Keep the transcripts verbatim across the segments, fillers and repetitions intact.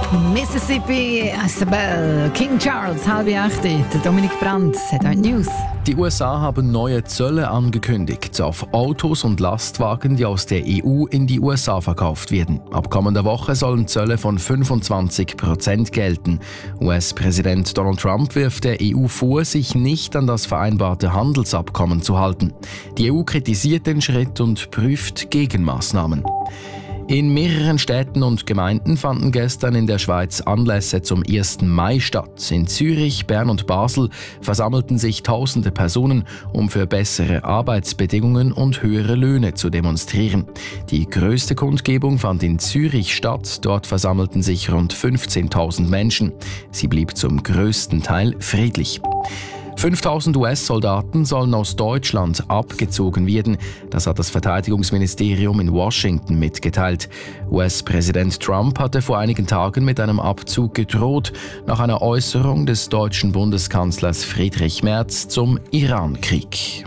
Mississippi, Isabel, King Charles, halb acht. Der Dominik Brandt hat heute News. Die U S A haben neue Zölle angekündigt auf Autos und Lastwagen, die aus der E U in die U S A verkauft werden. Ab kommender Woche sollen Zölle von fünfundzwanzig Prozent gelten. U S-Präsident Donald Trump wirft der E U vor, sich nicht an das vereinbarte Handelsabkommen zu halten. Die E U kritisiert den Schritt und prüft Gegenmaßnahmen. In mehreren Städten und Gemeinden fanden gestern in der Schweiz Anlässe zum ersten Mai statt. In Zürich, Bern und Basel versammelten sich tausende Personen, um für bessere Arbeitsbedingungen und höhere Löhne zu demonstrieren. Die größte Kundgebung fand in Zürich statt. Dort versammelten sich rund fünfzehntausend Menschen. Sie blieb zum größten Teil friedlich. fünftausend U S-Soldaten sollen aus Deutschland abgezogen werden. Das hat das Verteidigungsministerium in Washington mitgeteilt. U S-Präsident Trump hatte vor einigen Tagen mit einem Abzug gedroht, nach einer Äußerung des deutschen Bundeskanzlers Friedrich Merz zum Iran-Krieg.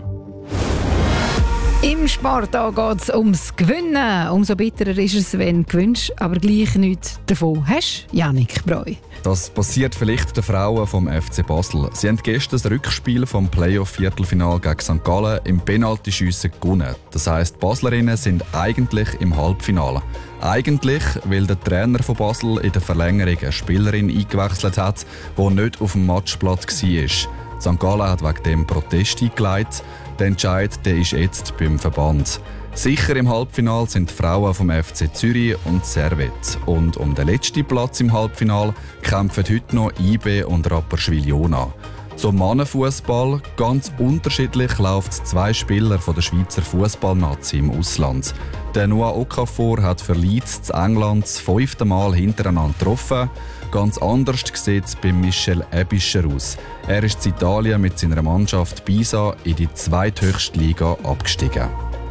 Im Sport geht es ums Gewinnen. Umso bitterer ist es, wenn du gewinnst, aber gleich nichts davon hast. Yannick Breu. Das passiert vielleicht den Frauen vom F C Basel. Sie haben gestern das Rückspiel vom Playoff-Viertelfinal gegen Sankt Gallen im Penaltyschiessen gewonnen. Das heisst, die Baslerinnen sind eigentlich im Halbfinale. Eigentlich, weil der Trainer von Basel in der Verlängerung eine Spielerin eingewechselt hat, die nicht auf dem Matchplatz war. Sankt Gallen hat wegen dem Protest eingeleitet. Der Entscheid der ist jetzt beim Verband. Sicher im Halbfinale sind die Frauen vom F C Zürich und Servette. Und um den letzten Platz im Halbfinale kämpfen heute noch I B und Rapperswil-Jona. Zum Mannenfußball ganz unterschiedlich läuft zwei Spieler von der Schweizer Fußballnazi im Ausland. Der Noah Okafor hat für Leeds zu England das fünfte Mal hintereinander getroffen. Ganz anders sieht es bei Michel Ebischer aus. Er ist in Italien mit seiner Mannschaft Pisa in die zweithöchste Liga abgestiegen.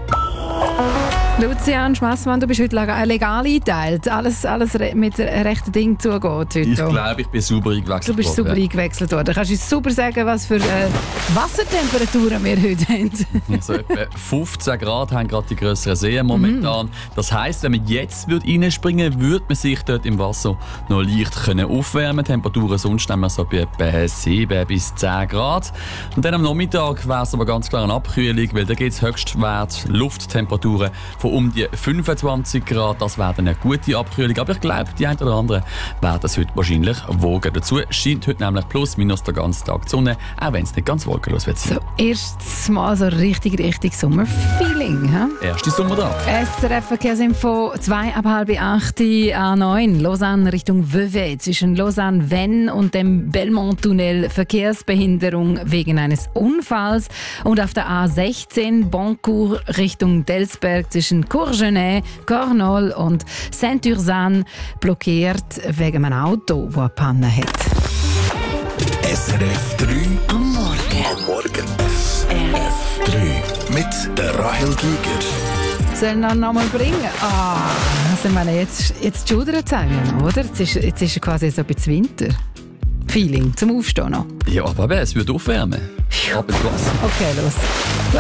Lucian Schmassmann, du bist heute legal eingeteilt. Alles, alles mit rechten Dingen zugeht heute. Ich glaube, ich bin sauber eingewechselt worden. Du bist sauber ja. eingewechselt worden. Kannst du uns super sagen, was für äh, Wassertemperaturen wir heute haben? So etwa fünfzehn Grad haben gerade die grösseren Seen momentan. Mhm. Das heisst, wenn man jetzt reinspringen würde, würde man sich dort im Wasser noch leicht können aufwärmen. Die Temperaturen sonst nehmen wir so bei etwa sieben bis zehn Grad. Und dann am Nachmittag wäre es aber ganz klar eine Abkühlung, weil da gibt es Höchstwert Lufttemperaturen von um die fünfundzwanzig Grad. Das wäre eine gute Abkühlung. Aber ich glaube, die einen oder anderen werden es heute wahrscheinlich wogen. Dazu scheint heute nämlich plus minus den ganzen Tag die Sonne, auch wenn es nicht ganz wolkenlos wird sein. So, erstes Mal so richtig, richtig Sommerfeeling. He? Erste Sommer da. S R F Verkehrsinfo, zwei ab halb acht, A neun, Lausanne Richtung Vevey. Zwischen Lausanne-Vennes und dem Belmont-Tunnel Verkehrsbehinderung wegen eines Unfalls. Und auf der A sechzehn, Boncourt Richtung Delsberg zwischen Courgenay, Cornol und Saint-Ursanne blockiert wegen einem Auto, das eine Panne hat. S R F drei am Morgen. Am Morgen. S R F drei mit der Rahel Giger. Sollen wir noch mal bringen? Ah, also ich meine, jetzt, jetzt schudert es auch, oder? Jetzt ist, jetzt ist quasi so ein bisschen Winter. Feeling zum Aufstehen noch. Ja, aber es wird aufwärmen. Ab ins Wasser. Okay, los.